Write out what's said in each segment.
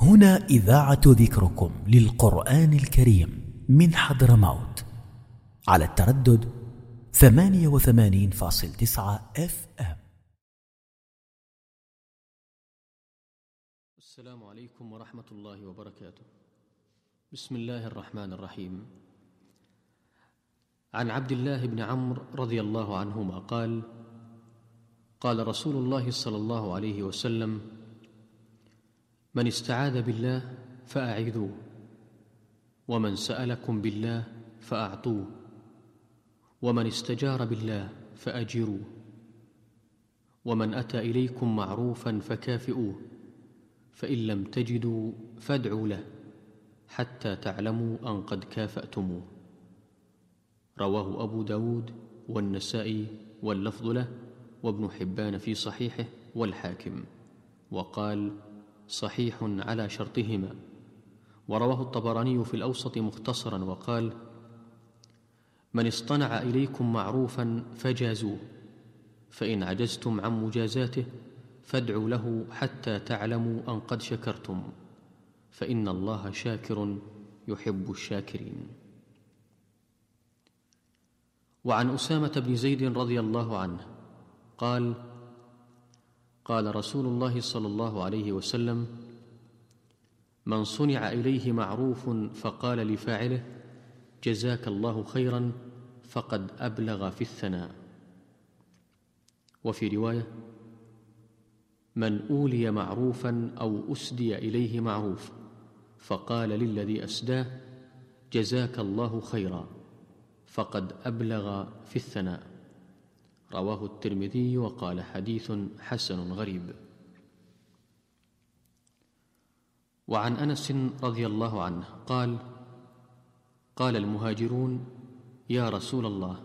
هنا إذاعة ذكركم للقرآن الكريم من حضرموت على التردد 88.9 FM. السلام عليكم ورحمة الله وبركاته. بسم الله الرحمن الرحيم. عن عبد الله بن عمرو رضي الله عنهما قال: قال رسول الله صلى الله عليه وسلم: من استعاذ بالله فأعيذوه، ومن سألكم بالله فأعطوه، ومن استجار بالله فأجروه، ومن أتى إليكم معروفا فكافئوه، فإن لم تجدوا فادعوا له حتى تعلموا أن قد كافأتموه. رواه أبو داود والنسائي واللفظ له، وابن حبان في صحيحه، والحاكم، وقال: صحيح على شرطهما. ورواه الطبراني في الأوسط مختصرا وقال: من اصطنع إليكم معروفا فجازوه، فإن عجزتم عن مجازاته فادعوا له حتى تعلموا أن قد شكرتم، فإن الله شاكر يحب الشاكرين. وعن أسامة بن زيد رضي الله عنه قال: قال رسول الله صلى الله عليه وسلم: من صنع إليه معروف فقال لفاعله: جزاك الله خيرا، فقد أبلغ في الثناء. وفي رواية: من أولي معروفا أو أسدي إليه معروف فقال للذي أسداه: جزاك الله خيرا، فقد أبلغ في الثناء. رواه الترمذي وقال: حديث حسن غريب. وعن أنس رضي الله عنه قال: قال المهاجرون: يا رسول الله،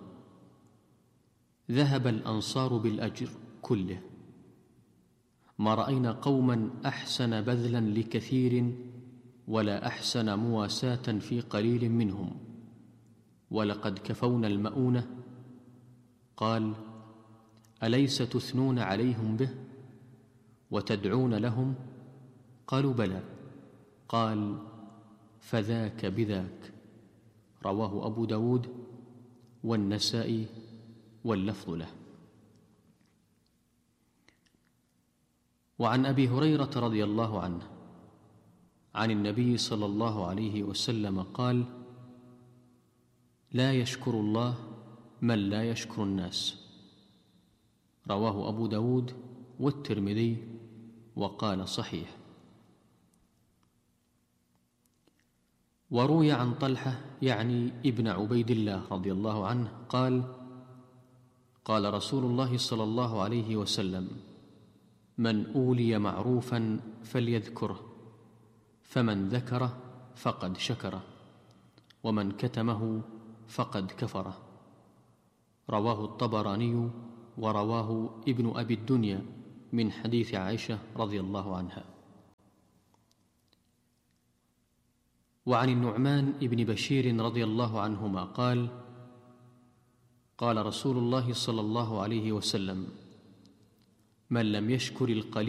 ذهب الأنصار بالأجر كله، ما رأينا قوما أحسن بذلا لكثير ولا أحسن مواساة في قليل منهم، ولقد كفونا المؤونة. قال: أليس تثنون عليهم به وتدعون لهم؟ قالوا: بلى. قال: فذاك بذاك. رواه أبو داود والنسائي واللفظ له. وعن أبي هريرة رضي الله عنه عن النبي صلى الله عليه وسلم قال: لا يشكر الله من لا يشكر الناس. رواه أبو داود والترمذي وقال: صحيح. وروي عن طلحة يعني ابن عبيد الله رضي الله عنه قال: قال رسول الله صلى الله عليه وسلم: من أولي معروفا فليذكره، فمن ذكره فقد شكره، ومن كتمه فقد كفره. رواه الطبراني ورواه ابن أبي الدنيا من حديث عائشة رضي الله عنها. وعن النعمان ابن بشير رضي الله عنهما قال: قال رسول الله صلى الله عليه وسلم: من لم يشكر القليل